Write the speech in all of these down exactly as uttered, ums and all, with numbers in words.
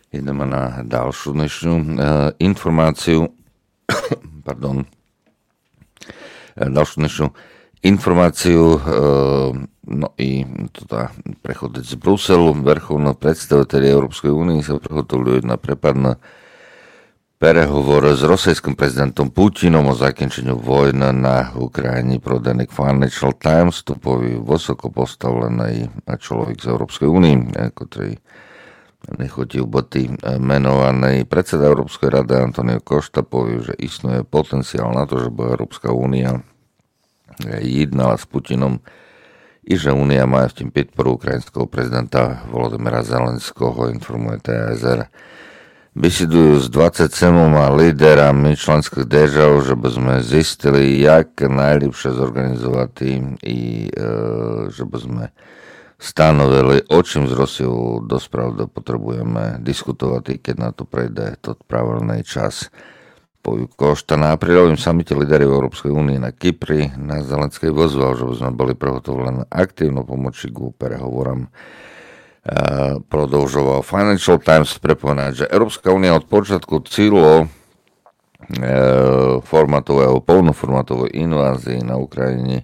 Ideme na ďalšiu dnešnú uh, informáciu. Pardon. Ďalšiu dnešnú informáciu. Uh, no i teda prechodec z Bruselu. Vrcholní predstavitelia Európskej únie sa prehotovili na prepadný prehovor s rosijským prezidentom Putinom o zakončeniu vojny na Ukrajine. Prodaný Financial Times, tupový vysoko postavený človek z Európskej únie, ktorý nechutí boty menovaný predseda Európskej rady Antonio Costa povie, že istuje potenciál na to, že by Európska únia jednala s Putinom i že únia má v tým podporu ukrajinského prezidenta Volodymyra Zelenského, informuje té es er. Besidujú s dvadsaťsedmoma líderami členských držav, že by sme zistili, jak najlepšie zorganizovať tým i e, že by sme stanovili, o čím z Rosiou dosť pravda potrebujeme diskutovať, keď na to prejde to pravidelný čas. Po Košta na aprílovým samite líderov Európskej únie na Kypri na Zelenskej vozval, že by sme boli prehotovili aktívno pomoči k prehovorom. Uh, prodlžoval Financial Times pripomínať, že Európska únia od počiatku cílo uh, formátového, polnoformátovej invázii na Ukrajine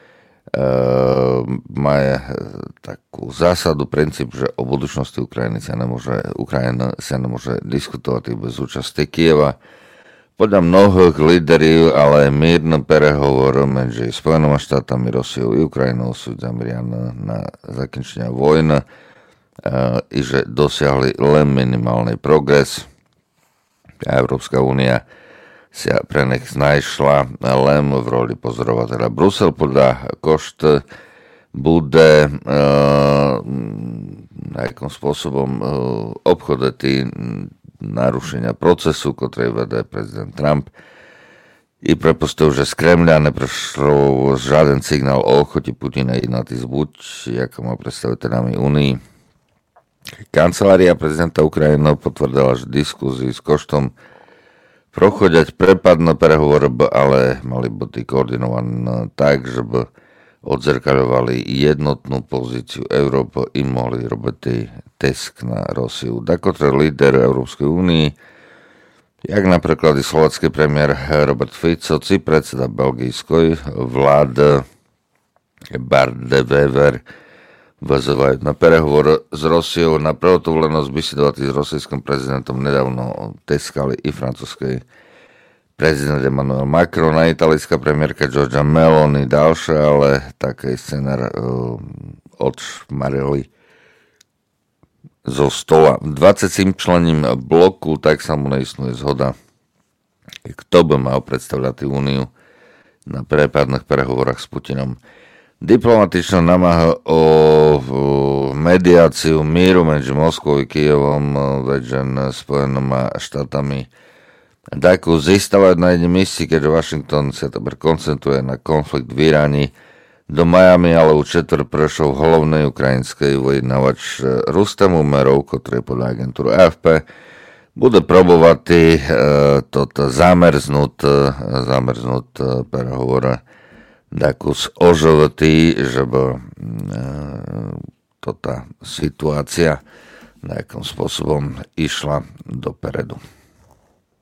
uh, má takú zásadu, princíp, že o budúcnosti Ukrajiny sa nemôže, Ukrajina sa nemôže diskutovať bez účasti Kieva. Podľa mnohých líderov, ale mírny prehovor medzi Spojenými štátami, Rusiou i Ukrajinou sú zameriané na zakončenie vojny. Uh, i že dosiahli len minimálny progres. Európska únia sa pre nich znajšla len v roli pozorovateľa. Brusel podľa Košt bude uh, nejakým spôsobom uh, obchodať narušenia procesu, ktorý vedie prezident Trump. I prepustil, že z Kremľa neprešlo žiaden signál o ochote Putina jednať s buď, ako má predstaviteľami Únii. Kancelária prezidenta Ukrajiny potvrdila, že diskuzii s Koštom prochoďať prepadné prehovory, ale mali byť koordinované tak, že by odzrkaľovali jednotnú pozíciu Európy i mohli robiť tisk na Rosiu. Takotre líder Európskej únie, jak napríklad i slovenský premiér Robert Fico, či predseda belgijskej vlády Bart de Wever, vyzývajú na prehovor s Rosiou na prehotovlenosť besiedovať s rosijským prezidentom. Nedávno teskali i francúzsky prezident Emmanuel Macron a italická premiérka Giorgia Meloni ďalšie, ale taký scenár uh, odšmarili zo stola. dvadsaťsedem člením bloku, tak sa mu neistuje zhoda, kto by mal predstavľať úniu na prepadných prehovorách s Putinom. Diplomatičná namáha o mediáciu míru medzi Moskvou a Kyjevom vedžen Spojenými štátami takú zístavať na jednom mieste, keďže Washington sa teper koncentruje na konflikt v Iráne. Do Miami ale u četvrt prešol hlavnej ukrajinskej vyjednávač Rustem Umerov, ktorý podľa agentúry á ef pé bude probovať e, toto zamrznúť zamrznúť prehovor takú oživotí, že by e, tota situácia nejakým spôsobom išla dopredu.